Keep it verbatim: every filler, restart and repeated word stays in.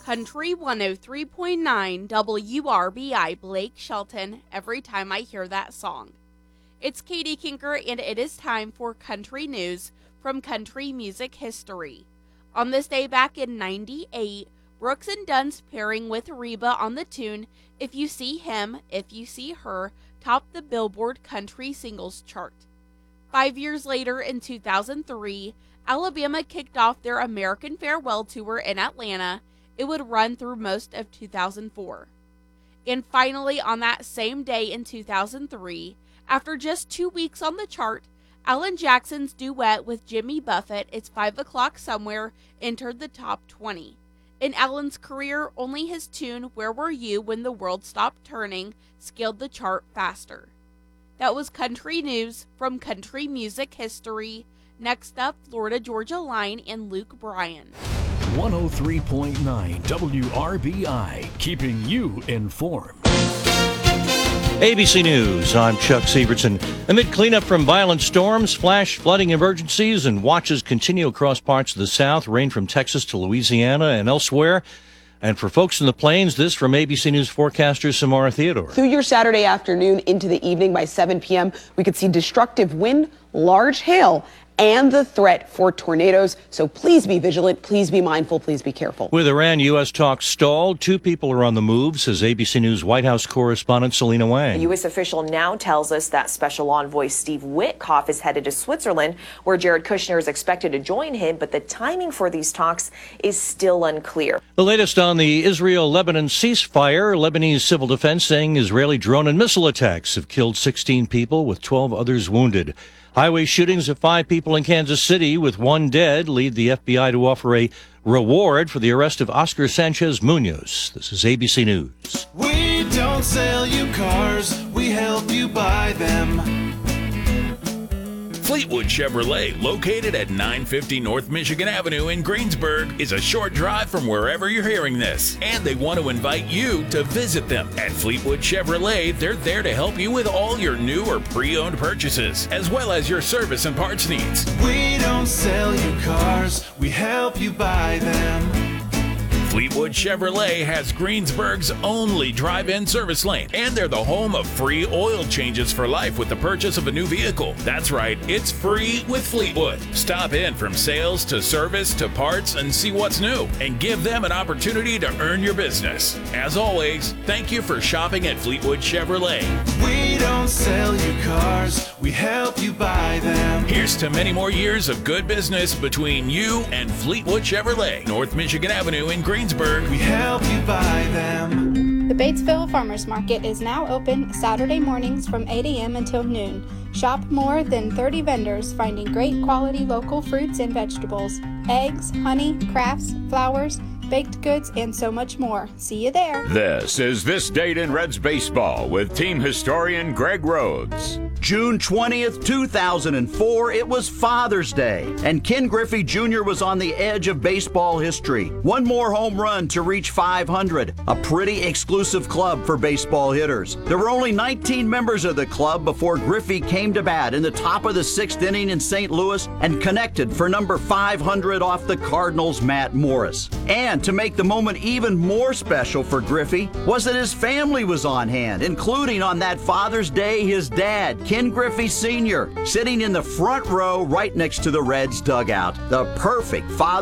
Country one oh three point nine W R B I Blake Shelton every time I hear that song. It's Katie Kinker, and it is time for country news from country music history. On this day back in ninety-eight, Brooks and Dunn's pairing with Reba on the tune If You See Him, If You See Her topped the Billboard Country Singles Chart. Five years later, in two thousand three, Alabama kicked off their American Farewell Tour in Atlanta. It would run through most of two thousand four. And finally, on that same day in two thousand three, after just two weeks on the chart, Alan Jackson's duet with Jimmy Buffett, It's Five O'Clock Somewhere, entered the top twenty. In Alan's career, only his tune, Where Were You When the World Stopped Turning, scaled the chart faster. That was country news from country music history. Next up, Florida Georgia Line and Luke Bryan. one oh three point nine W R B I, keeping you informed. A B C News, I'm Chuck Sievertson. Amid cleanup from violent storms, flash flooding emergencies, and watches continue across parts of the South, rain from Texas to Louisiana and elsewhere. And for folks in the plains, this from A B C News forecaster Samara Theodore. Through your Saturday afternoon into the evening by seven p.m., we could see destructive wind, large hail, and the threat for tornadoes. So please be vigilant, please be mindful, please be careful. With Iran U S talks stalled, two people are on the move, says A B C News White House correspondent Selena Wang. A U S official now tells us that Special Envoy Steve Witkoff is headed to Switzerland, where Jared Kushner is expected to join him, but the timing for these talks is still unclear. The latest on the Israel-Lebanon ceasefire, Lebanese civil defense saying Israeli drone and missile attacks have killed sixteen people with twelve others wounded. Highway shootings of five people in Kansas City with one dead lead the F B I to offer a reward for the arrest of Oscar Sanchez Munoz. This is A B C News. We don't sell you cars, we help you buy them. Fleetwood Chevrolet, located at nine fifty North Michigan Avenue in Greensburg, is a short drive from wherever you're hearing this. And they want to invite you to visit them. At Fleetwood Chevrolet, they're there to help you with all your new or pre-owned purchases, as well as your service and parts needs. We don't sell you cars, we help you buy them. Fleetwood Chevrolet has Greensburg's only drive-in service lane, and they're the home of free oil changes for life with the purchase of a new vehicle. That's right, it's free with Fleetwood. Stop in from sales to service to parts and see what's new, and give them an opportunity to earn your business. As always, thank you for shopping at Fleetwood Chevrolet. We don't sell you cars, we help you buy them. Here's to many more years of good business between you and Fleetwood Chevrolet, North Michigan Avenue in Greensburg. We help you buy them. The Batesville Farmers Market is now open Saturday mornings from eight a.m. until noon. Shop more than thirty vendors finding great quality local fruits and vegetables, eggs, honey, crafts, flowers, baked goods, and so much more. See you there. This is This Date in Reds Baseball with team historian Greg Rhodes. June twentieth, two thousand four, it was Father's Day, and Ken Griffey Junior was on the edge of baseball history. One more home run to reach five hundred, a pretty exclusive club for baseball hitters. There were only nineteen members of the club before Griffey came to bat in the top of the sixth inning in Saint Louis and connected for number five hundred off the Cardinals' Matt Morris. And to make the moment even more special for Griffey was that his family was on hand, including on that Father's Day his dad, Ken Griffey Senior, sitting in the front row right next to the Reds dugout. The perfect father